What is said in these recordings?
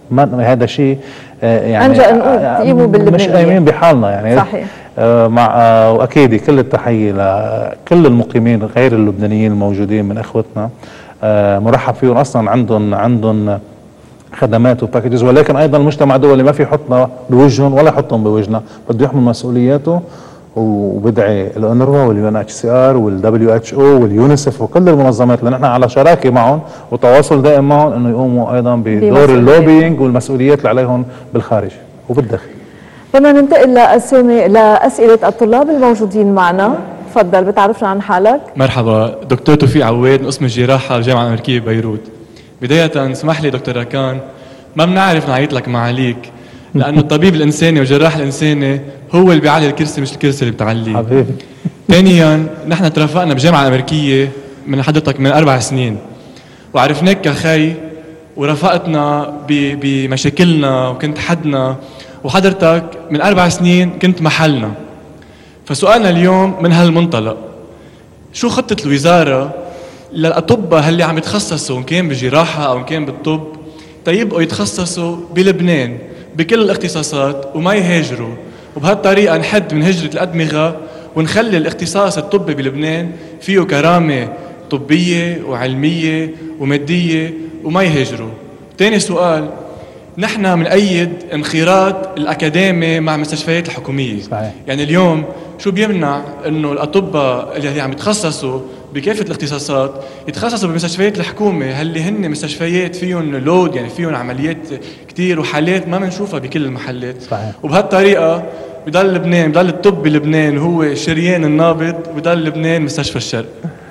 ما هذا شيء يعني أنجأ نقول تقيموا باللبنانية، مش قايمين بحالنا يعني. صحيح. مع واكيد كل التحيه لكل المقيمين غير اللبنانيين الموجودين من اخوتنا، مرحب فيهم. اصلا عندهم خدمات وباكجز، ولكن ايضا المجتمع الدولي ما في يحطنا بوجههم ولا يحطهم بوجهنا، بده يحمل مسؤولياته. وبدعي الأونروا واليو ان اتش سي ار والدبليو اتش او واليونيسف وكل المنظمات اللي نحن على شراكه معهم وتواصل دائم معهم انه يقوموا ايضا بدور اللوبينج والمسؤوليات اللي عليهم بالخارج وبالداخل. بدنا ننتقل لأسئلة الطلاب الموجودين معنا. تفضل، بتعرفنا عن حالك؟ مرحبا، دكتور توفيق عواد من قسم الجراحة الجامعة الأمريكية ببيروت. بداية اسمح لي دكتور راكان، ما بنعرف نعيط لك معاليك، لأنه الطبيب الإنساني والجراح الإنساني هو اللي بيعلي الكرسي مش الكرسي اللي بتعليه. حبيبي. ثانيا نحن ترافقنا بالجامعة الأمريكية من حضرتك من 4 سنين، وعرفناك كخي ورافقتنا بمشاكلنا وكنت حدنا، وحضرتك من 4 سنين كنت محلنا. فسؤالنا اليوم من هالمنطلق، شو خطة الوزارة للأطباء اللي عم يتخصصوا إن كان بالجراحة أو إن كان بالطب تيبقوا يتخصصوا بلبنان بكل الاختصاصات وما يهاجروا، وبهالطريقة نحد من هجرة الأدمغة ونخلي الاختصاص الطبي بلبنان فيه كرامة طبية وعلمية ومادية وما يهاجروا. تاني سؤال، نحن منأيد انخراط الأكاديمي مع المستشفيات الحكومية. صحيح. يعني اليوم شو بيمنع انه الأطباء اللي عم يتخصصوا بكافة الاختصاصات يتخصصوا بمستشفيات الحكومة اللي هن مستشفيات فيهم لود، يعني فيهم عمليات كتير وحالات ما بنشوفها بكل المحلات. صحيح. وبهالطريقة بضل لبنان، بضل الطب بلبنان هو شريان النابض، وبضل لبنان مستشفى الشرق.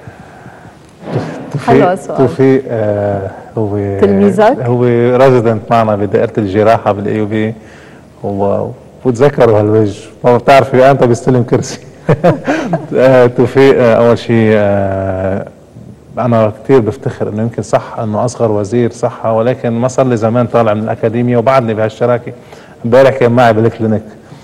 توفيق هو تلميذك؟ هو ريزيدنت معنا بدائرة الجراحة بالاي بي، وتذكروا هالوجه، ما بتعرفي انت بيستلم كرسي. توفيق اول شيء انا كثير بفتخر انه يمكن صح انه اصغر وزير صحة، ولكن ما صار لي زمان طالع من الاكاديمية وبعدني بهالشراكة. امبارح كان معي بالكلينيك.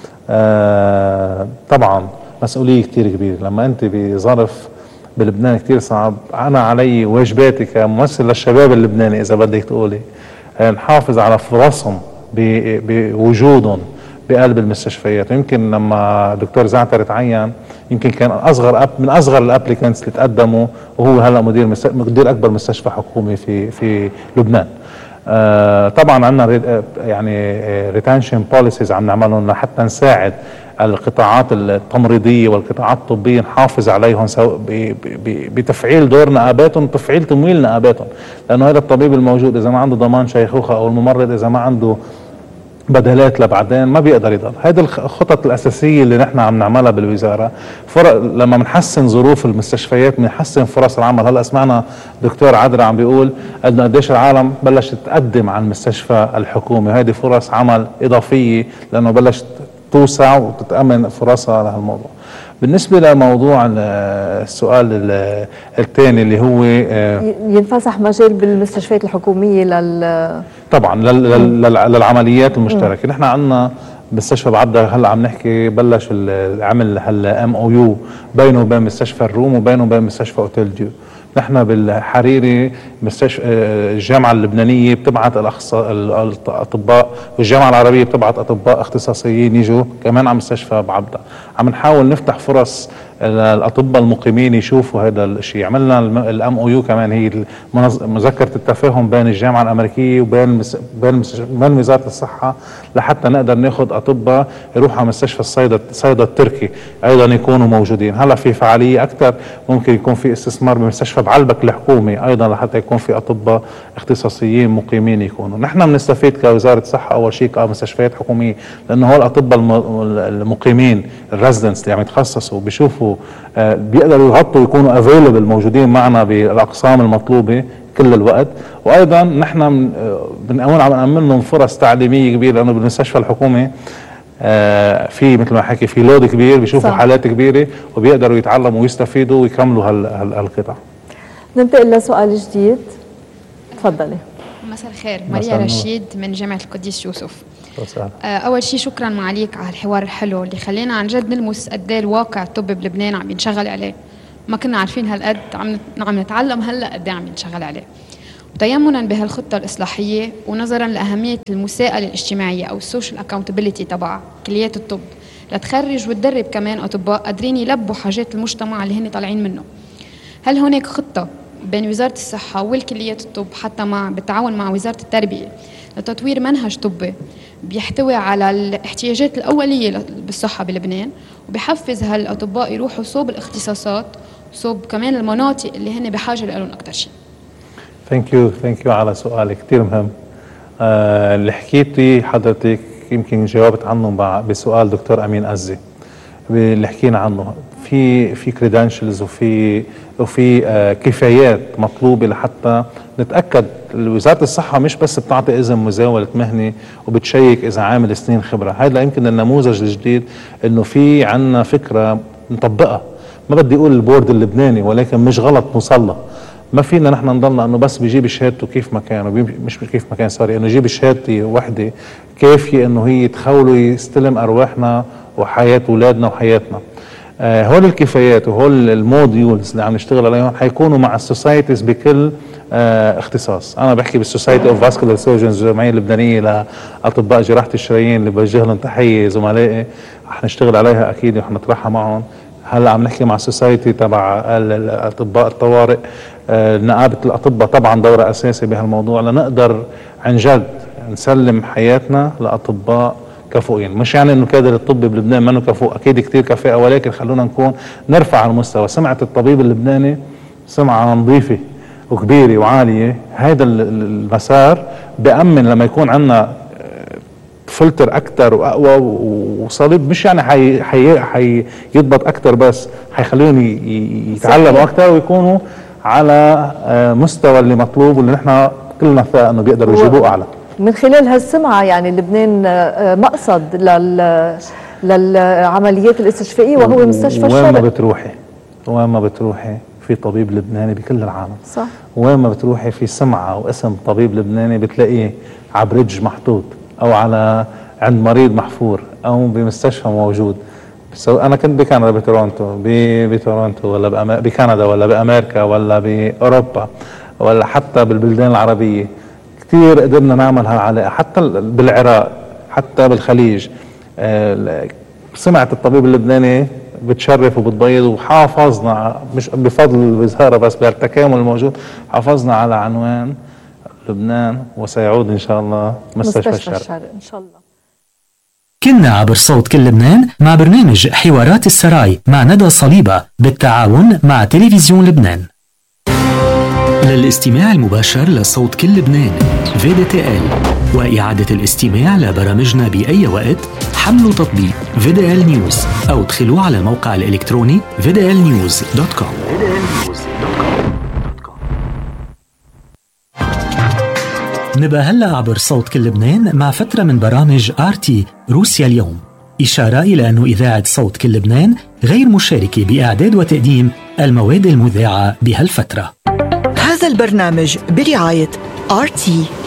طبعا مسؤولية كثير كبيرة لما انت بظرف بلبنان كتير صعب. أنا علي واجباتي كممثل للشباب اللبناني إذا بدك تقولي نحافظ على فرصهم بوجودهم بقلب المستشفيات. ويمكن لما دكتور زعتر تعين يمكن كان من أصغر الأبليكانتس اللي تقدموا، وهو هلا مدير أكبر مستشفى حكومي في لبنان. طبعا عندنا يعني ريتنشن بوليسيز عم نعملهم لحتى نساعد القطاعات التمريضية والقطاعات الطبية نحافظ عليهم بتفعيل دور نقاباتهم وتفعيل تمويل نقاباتهم، لأنه هذا الطبيب الموجود إذا ما عنده ضمان شيخوخة أو الممرض إذا ما عنده بدلات لبعدين ما بيقدر يضل. هذه الخطط الأساسية اللي نحن عم نعملها بالوزارة. لما بنحسن ظروف المستشفيات بنحسن فرص العمل. هلا سمعنا دكتور عدرا عم بيقول انه قديش العالم بلشت تقدم على المستشفى الحكومي، وهذه فرص عمل إضافية لأنه بلشت توسع وتتأمن فرصها لهالموضوع. بالنسبة لموضوع السؤال الثاني اللي هو ينفسح مجال بالمستشفيات الحكومية طبعا للعمليات المشتركة. نحن عندنا مستشفى بعبدة هلا عم نحكي بلش العمل هلا MOU بينه وبين مستشفى الروم وبينه وبين مستشفى اوتيل ديو. نحن بالحريري مستشفى الجامعة اللبنانية بتبعت الأطباء، والجامعة العربية بتبعت أطباء اختصاصيين يجوا كمان على مستشفى بعبدة. عم نحاول نفتح فرص الأطباء المقيمين يشوفوا هذا الشيء. عملنا MOU كمان، هي مذكرة التفاهم بين الجامعة الأمريكية وبين بين وزارة الصحة لحتى نقدر ناخذ أطباء يروحوا على مستشفى الصيدا التركي أيضا يكونوا موجودين. هلا في فعالية أكثر، ممكن يكون في استثمار بمستشفى بعلبك الحكومي أيضا لحتى يكون في أطباء اختصاصيين مقيمين يكونوا. نحن بنستفيد كوزارة صحة أول شيء كمستشفيات حكومية، لأنه هو الأطباء المقيمين الريزدنتس اللي عم يتخصصوا بيشوفوا بيقدروا يغطوا يكونوا افيلبل موجودين معنا بالاقسام المطلوبه كل الوقت. وايضا نحن بنقوم عم نأمن لهم فرص تعليميه كبيره، لانه بالمستشفى الحكومي في مثل ما حكي في لود كبير، بيشوفوا صح. حالات كبيره وبيقدروا يتعلموا ويستفيدوا ويكملوا هالقطع. ننتقل لسؤال جديد. تفضلي. مساء الخير، ماريا رشيد من جامعة القديس يوسف. أول شيء شكرا معاليك على الحوار الحلو اللي خلينا عن جد نلمس قد ايه الواقع الطبي بلبنان عم ينشغل عليه. ما كنا عارفين هالقد، عم نتعلم هلا قد ايه عم ينشغل عليه. تيمنا بهالخطة الإصلاحية ونظرا لأهمية المساءلة الاجتماعية أو السوشيال اكاونتابيلتي تبع كليات الطب لتخرج وتدرب كمان أطباء قادرين يلبوا حاجات المجتمع اللي هن طالعين منه، هل هناك خطة بين وزارة الصحة والكليات الطب حتى بالتعاون مع وزارة التربية لتطوير منهج طبي بيحتوي على الاحتياجات الأولية بالصحة بلبنان وبيحفز هالأطباء يروحوا صوب الاختصاصات صوب كمان المناطق اللي هن بحاجة لهم أكتر شيء؟ ثانك يو على سؤال كتير مهم. اللي حكيتي حضرتك يمكن جاوبت عنه بسؤال دكتور أمين أزي اللي حكينا عنه. في كريدنشلز وفي كفايات مطلوبة لحتى نتأكد وزارة الصحة مش بس بتعطي إذن مزاولة مهنة وبتشيك إذا عامل سنين خبرة. هذا يمكن النموذج الجديد إنه في عنا فكرة نطبقها. ما بدي أقول البورد اللبناني ولكن مش غلط نوصلها. ما فينا نحن نضلنا انه بس بيجيب شهادته كيف ما كان مش كيف ما كان انه يجيب شهادتي وحده كافيه انه هي تخولوا يستلم ارواحنا وحياه اولادنا وحياتنا. هول الكفايات وهول الموديولز اللي عم نشتغل عليهم حيكونوا مع السوسايتيز بكل اختصاص. انا بحكي بالسوسايتي اوف فاسكولار سيرجنز، الجمعيه اللبنانيه لاطباء جراحه الشرايين اللي بوجه لهم تحيه زملائي، رح نشتغل عليها اكيد ورح نطرحها معهم. هلا عم نحكي مع السوسايتي تبع الاطباء الطوارئ، نقابه الاطباء طبعا دورها اساسي بهالموضوع لنقدر عن جد نسلم حياتنا لاطباء كفؤين. مش يعني انه كادر الطب بلبنان ما انه كفؤ، اكيد كتير كفاءه، ولكن خلونا نرفع المستوى. سمعه الطبيب اللبناني سمعه نظيفه وكبيره وعاليه. هذا المسار بأمن لما يكون عندنا فلتر اكتر واقوى وصليب، مش يعني حيضبط اكتر، بس حيخليهم يتعلموا اكتر ويكونوا على مستوى اللي مطلوب واللي نحن كلنا ثقة انه بيقدروا يجيبوه اعلى. من خلال هالسمعة يعني لبنان مقصد للعمليات الاستشفائية وهو مستشفى الشرق. وين ما بتروحي في طبيب لبناني بكل العالم. صح. وين ما بتروحي في سمعة واسم طبيب لبناني بتلاقيه على بريدج محطوط او عند مريض محفور او بمستشفى موجود. انا كنت بكندا بتورونتو ولا بكندا ولا بامريكا ولا باوروبا ولا حتى بالبلدان العربيه، كثير قدرنا نعمل هالعلاقه، حتى بالعراق حتى بالخليج. سمعة الطبيب اللبناني بتشرف وبتبيض، وحافظنا مش بفضل الوزاره بس بالتكامل الموجود، حافظنا على عنوان لبنان وسيعود ان شاء الله مستشفى الشرق ان شاء الله. كنا عبر صوت كل لبنان مع برنامج حوارات السراي مع ندى صليبة بالتعاون مع تلفزيون لبنان. للاستماع المباشر لصوت كل لبنان VDTL وإعادة الاستماع لبرامجنا بأي وقت، حملوا تطبيق VDL News أو ادخلوا على الموقع الإلكتروني vdlnews.com. نبقى هلأ عبر صوت كل لبنان مع فترة من برامج RT روسيا اليوم، إشارة إلى أن إذاعة صوت كل لبنان غير مشاركة بإعداد وتقديم المواد المذاعة بهالفترة. هذا البرنامج برعاية RT